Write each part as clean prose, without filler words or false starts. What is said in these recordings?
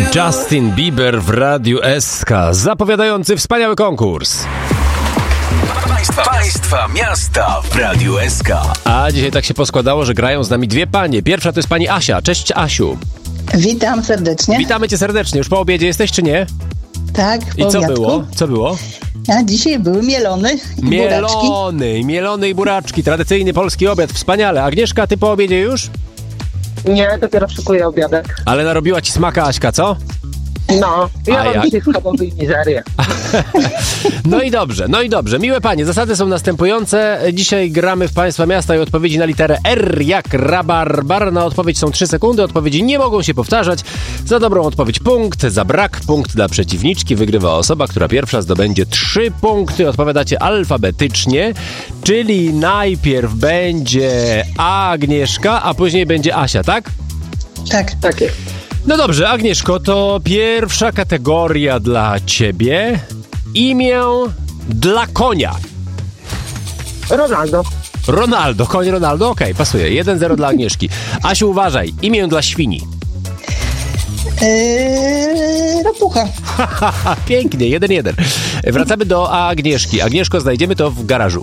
Justin Bieber w Radiu SK, zapowiadający wspaniały konkurs. Państwa miasta w Radiu SK. A dzisiaj tak się poskładało, że grają z nami dwie panie. Pierwsza to jest pani Asia. Cześć, Asiu. Witam serdecznie. Witamy cię serdecznie. Już po obiedzie jesteś, czy nie? Tak, po I co obiadku. było? Co było? A dzisiaj były mielony i buraczki. Mielony i buraczki. Tradycyjny polski obiad. Wspaniale. Agnieszka, ty po obiedzie już? Nie, dopiero szykuję obiadek. Ale narobiła ci smaka, Aśka, co? No, A ja jak? mam dzisiaj schabowy i mizerię. No i dobrze. Miłe panie, zasady są następujące. Dzisiaj gramy w państwa miasta i odpowiedzi na literę R jak rabarbar. Na odpowiedź są 3 sekundy. Odpowiedzi nie mogą się powtarzać. Za dobrą odpowiedź punkt, za brak punkt dla przeciwniczki. Wygrywa osoba, która pierwsza zdobędzie 3 punkty. Odpowiadacie alfabetycznie, czyli najpierw będzie Agnieszka, a później będzie Asia, tak? Tak. Tak jest. No dobrze, Agnieszko, to pierwsza kategoria dla ciebie. Imię dla konia. Ronaldo. Koń Ronaldo, okej, pasuje. 1-0 dla Agnieszki. Asiu, uważaj, imię dla świni. Ropucha. Pięknie, 1-1. Wracamy do Agnieszki. Agnieszko, znajdziemy to w garażu.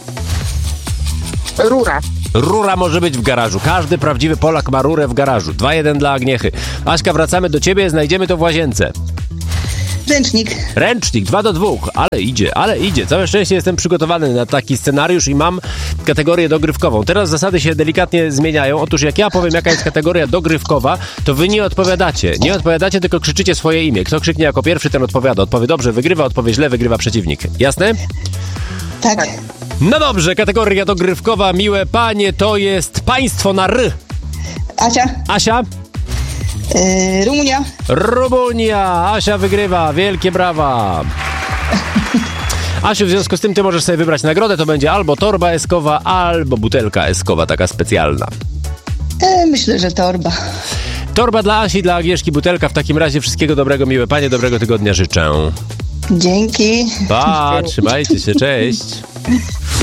Rura. Rura może być w garażu. Każdy prawdziwy Polak ma rurę w garażu. 2-1 dla Agniechy. Aśka, wracamy do ciebie, znajdziemy to w łazience. Ręcznik. Ręcznik, 2-2. Ale idzie. Całe szczęście jestem przygotowany na taki scenariusz i mam kategorię dogrywkową. Teraz zasady się delikatnie zmieniają. Otóż jak ja powiem, jaka jest kategoria dogrywkowa, to wy nie odpowiadacie. Nie odpowiadacie, tylko krzyczycie swoje imię. Kto krzyknie jako pierwszy, ten odpowiada. Odpowie dobrze, wygrywa, odpowie źle, wygrywa przeciwnik. Jasne? Tak. No dobrze, kategoria dogrywkowa, miłe panie, to jest państwo na R. Asia? Rumunia. Rumunia. Asia wygrywa. Wielkie brawa. Asiu, w związku z tym ty możesz sobie wybrać nagrodę. To będzie albo torba eskowa, albo butelka eskowa, taka specjalna. Myślę, że torba. Torba dla Asi, dla Agnieszki, butelka. W takim razie wszystkiego dobrego, miłe panie, dobrego tygodnia życzę. Dzięki. Pa, trzymajcie się, cześć.